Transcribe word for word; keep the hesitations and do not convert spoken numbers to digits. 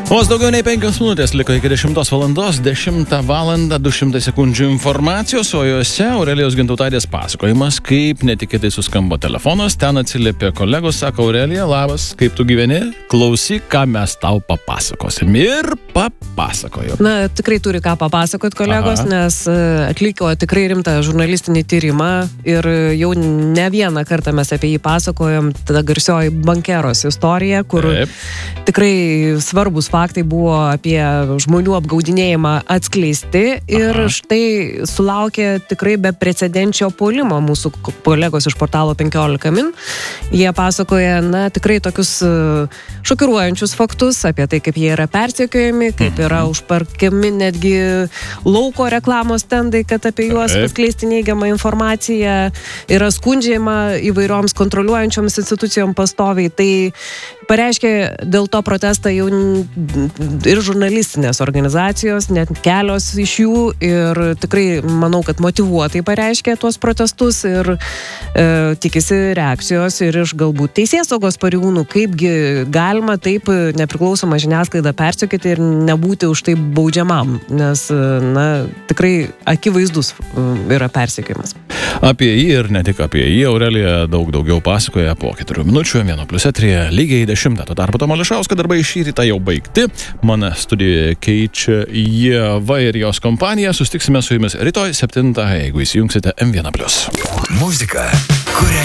Vos daugiau nei penkios minutės liko iki dešimtos valandos, dešimtą valandą du šimtai sekundžių informacijos, o juose Aurelijos Gintautaitės pasakojimas, kaip netikėtai suskambo telefonas, ten atsiliepė kolegos, sako Aurelija, labas, kaip tu gyveni, klausyk, ką mes tau papasakosim. Ir papasakojo. Na, tikrai turi ką papasakot kolegos, Aha. nes atliko tikrai rimtą žurnalistinį tyrimą ir jau ne vieną kartą mes apie jį pasakojom, tada garsioji bankeros istorija, kur Taip. tikrai svarbus faktai buvo apie žmonių apgaudinėjimą atskleisti ir Aha. štai sulaukė tikrai beprecedenčio puolimo mūsų kolegos iš portalo penkiolika min. Jie pasakoja, na, tikrai tokius šokiruojančius faktus apie tai, kaip jie yra persekiojami, kaip yra užparkiami netgi lauko reklamos stendai, kad apie juos paskleisti neigiamą informaciją, yra skundžiama įvairioms kontroliuojančioms institucijom pastoviai. Tai pareiškė dėl to protestą jau ir žurnalistinės organizacijos, net kelios iš jų, ir tikrai manau, kad motyvuotai pareiškė tuos protestus ir e, tikisi reakcijos ir iš galbūt teisėsaugos pareigūnų, kaipgi galima taip nepriklausomą žiniasklaidą persekioti ir nebūti už tai baudžiamam, nes na, tikrai akivaizdus yra persekiojimas. Apie jį ir ne tik apie jį Aurelija daug daugiau pasakoja po keturių minučių, vieno plius eteryje lygiai dešimtą. Tuo tarpu Tomo Ališausko darbai šį rytą jau baigti. Mane studijoje keičia Ieva ir jos kompanija. Sustiksime su jumis rytoj septintą, jeigu įsijungsite em vienas plius. Muzika, kurią